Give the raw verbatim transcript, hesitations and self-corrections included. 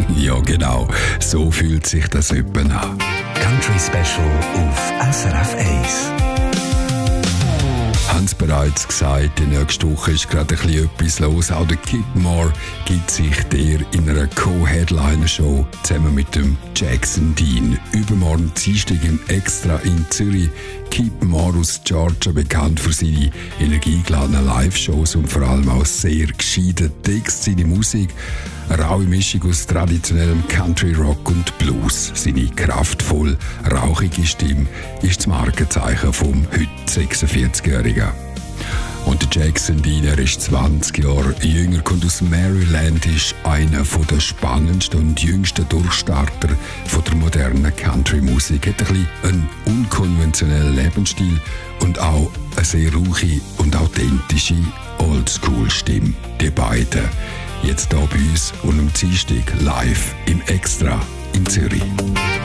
Ja genau, so fühlt sich das etwa an. Country Special auf S R F eins. Haben es bereits gesagt, die nächste Woche ist gerade ein bisschen etwas los. Auch der Kip Moore gibt sich der in einer Co-Headliner-Show zusammen mit dem Jackson Dean. Übermorgen Dienstag im Extra in Zürich. Kip Moore aus Georgia, bekannt für seine energiegeladenen Live-Shows und vor allem auch sehr gescheiten Text, seine Musik. Eine raue Mischung aus traditionellem Country Rock und Blues. Seine kraftvoll, rauchige Stimme ist das Markenzeichen vom heute sechsundvierzigjährigen. Und der Jackson Dean, er ist zwanzig Jahre jünger, kommt aus Maryland, ist einer der spannendsten und jüngsten Durchstarter von der modernen Country-Musik. Hat ein bisschen einen unkonventionellen Lebensstil und auch eine sehr ruhige und authentische Oldschool-Stimme. Die beiden jetzt hier bei uns und am Dienstag live im Extra in Zürich.